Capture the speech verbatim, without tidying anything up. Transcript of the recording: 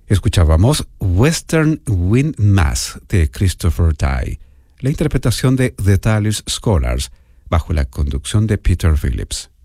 Escuchábamos Western Wind Mass de Christopher Tye, la interpretación de The Tallis Scholars bajo la conducción de Peter Phillips.